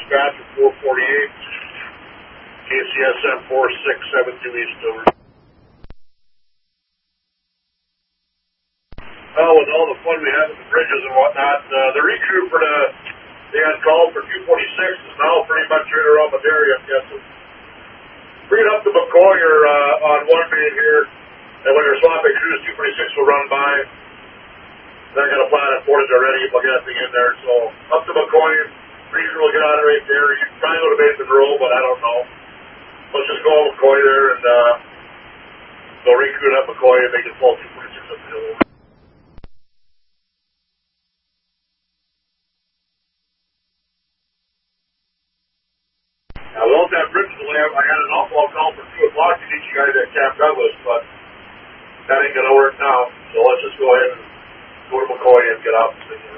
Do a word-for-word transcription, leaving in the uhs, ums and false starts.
dispatch at four forty-eight, K C S M four six seven two East over. Well, with all the fun we had with the bridges and whatnot, uh, the recrew for the, they had called for two forty-six is now pretty much right around the area, I'm guessing. Bring it up to McCoy or uh, on one main here, and when they're swapping crews, two forty-six will run by. They're going to plan it for it already if I get anything in there. So up to McCoy, recrew will get on it right there. You can try to go to Mason Row, but I don't know. Let's just go on McCoy there and uh, go recruit up McCoy and make it fall two forty-six up the hill. Now, without that bridge delay, I had an awful call for two o'clock to meet you guys at Camp Douglas, but that ain't going to work now. So let's just go ahead and go to McCoy and get off the signal.